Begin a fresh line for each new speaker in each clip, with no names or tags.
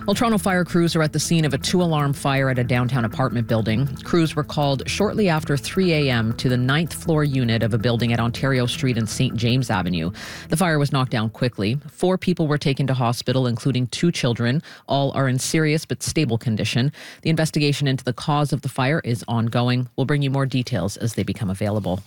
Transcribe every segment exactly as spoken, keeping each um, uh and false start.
Well, Toronto fire crews are at the scene of a two-alarm fire at a downtown apartment building. Crews were called shortly after three a.m. to the ninth floor unit of a building at Ontario Street and Saint James Avenue. The fire was knocked down quickly. Four people were taken to hospital, including two children. All are in serious but stable condition. The investigation into the cause of the fire is ongoing. We'll bring you more details as they become available.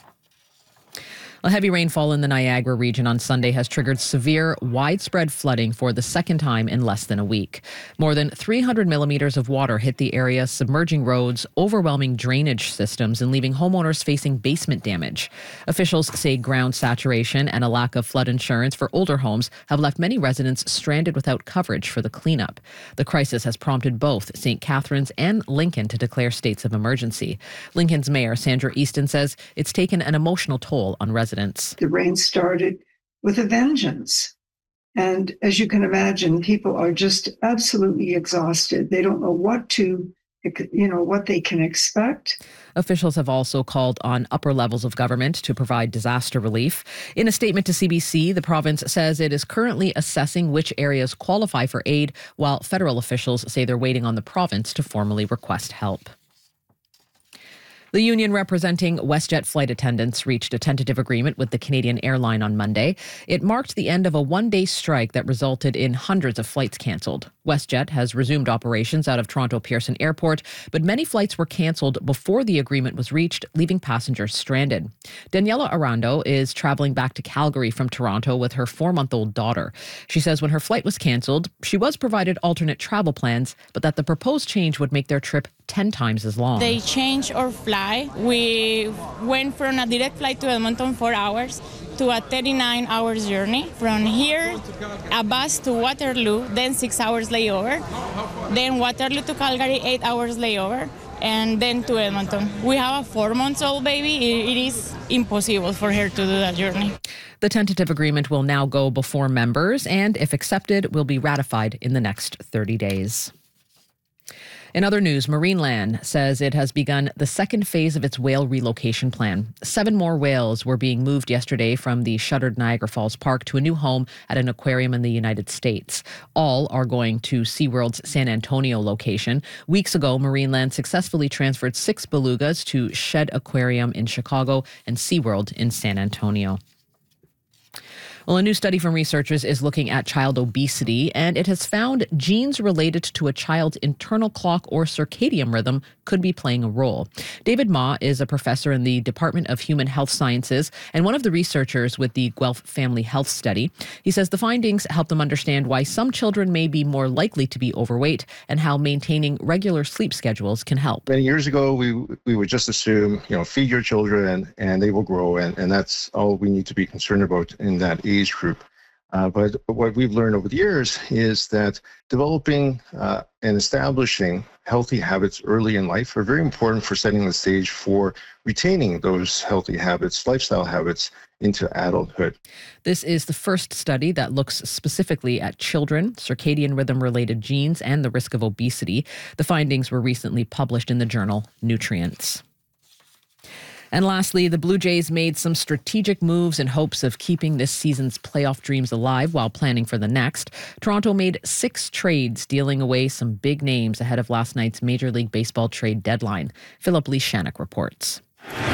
A heavy rainfall in the Niagara region on Sunday has triggered severe, widespread flooding for the second time in less than a week. More than three hundred millimeters of water hit the area, submerging roads, overwhelming drainage systems, and leaving homeowners facing basement damage. Officials say ground saturation and a lack of flood insurance for older homes have left many residents stranded without coverage for the cleanup. The crisis has prompted both Saint Catharines and Lincoln to declare states of emergency. Lincoln's Mayor Sandra Easton says it's taken an emotional toll on residents.
The rain started with a vengeance. And as you can imagine, people are just absolutely exhausted. They don't know what to, you know, what they can expect.
Officials have also called on upper levels of government to provide disaster relief. In a statement to C B C, the province says it is currently assessing which areas qualify for aid, while federal officials say they're waiting on the province to formally request help. The union representing WestJet flight attendants reached a tentative agreement with the Canadian airline on Monday. It marked the end of a one-day strike that resulted in hundreds of flights cancelled. WestJet has resumed operations out of Toronto Pearson Airport, but many flights were cancelled before the agreement was reached, leaving passengers stranded. Daniela Arando is traveling back to Calgary from Toronto with her four-month-old daughter. She says when her flight was cancelled, she was provided alternate travel plans, but that the proposed change would make their trip ten times as long.
They changed our flight. We went from a direct flight to Edmonton, four hours, to a thirty-nine hours journey. From here, a bus to Waterloo, then six hours layover. Then Waterloo to Calgary, eight hours layover. And then to Edmonton. We have a four-month-old baby. It is impossible for her to do that journey.
The tentative agreement will now go before members and, if accepted, will be ratified in the next thirty days. In other news, Marineland says it has begun the second phase of its whale relocation plan. Seven more whales were being moved yesterday from the shuttered Niagara Falls Park to a new home at an aquarium in the United States. All are going to SeaWorld's San Antonio location. Weeks ago, Marineland successfully transferred six belugas to Shed Aquarium in Chicago and SeaWorld in San Antonio. Well, a new study from researchers is looking at child obesity, and it has found genes related to a child's internal clock or circadian rhythm could be playing a role. David Ma is a professor in the Department of Human Health Sciences and one of the researchers with the Guelph Family Health Study. He says the findings help them understand why some children may be more likely to be overweight and how maintaining regular sleep schedules can help.
Many years ago, we we would just assume, you know, feed your children and they will grow, and, and that's all we need to be concerned about in that age group. Uh, but what we've learned over the years is that developing uh, and establishing healthy habits early in life are very important for setting the stage for retaining those healthy habits, lifestyle habits, into adulthood.
This is the first study that looks specifically at children, circadian rhythm-related genes, and the risk of obesity. The findings were recently published in the journal Nutrients. And lastly, the Blue Jays made some strategic moves in hopes of keeping this season's playoff dreams alive while planning for the next. Toronto made six trades, dealing away some big names ahead of last night's Major League Baseball trade deadline. Philip Lee Shannock reports.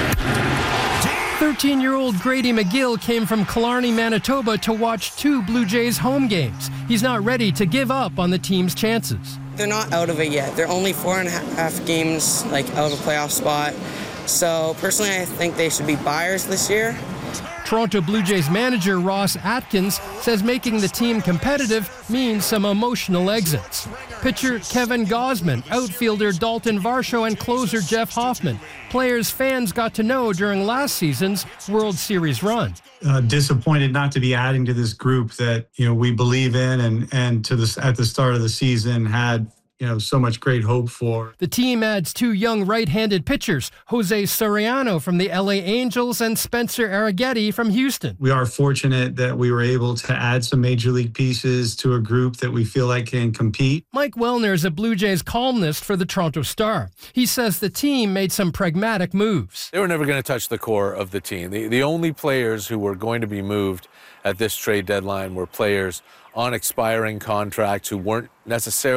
thirteen-year-old Grady McGill came from Killarney, Manitoba to watch two Blue Jays home games. He's not ready to give up on the team's chances.
They're not out of it yet. They're only four and a half games like out of a playoff spot. So personally, I think they should be buyers this year.
Toronto Blue Jays manager Ross Atkins says making the team competitive means some emotional exits. Pitcher Kevin Gausman, outfielder Dalton Varsho, and closer Jeff Hoffman, players fans got to know during last season's World Series run.
Uh, disappointed not to be adding to this group that, you know, we believe in and and to this at the start of the season had, you know, so much great hope for.
The team adds two young right-handed pitchers, Jose Soriano from the L A Angels and Spencer Arrighetti from Houston.
We are fortunate that we were able to add some major league pieces to a group that we feel like can compete.
Mike Wellner is a Blue Jays columnist for the Toronto Star. He says the team made some pragmatic moves.
They were never going to touch the core of the team. The, the only players who were going to be moved at this trade deadline were players on expiring contracts who weren't necessarily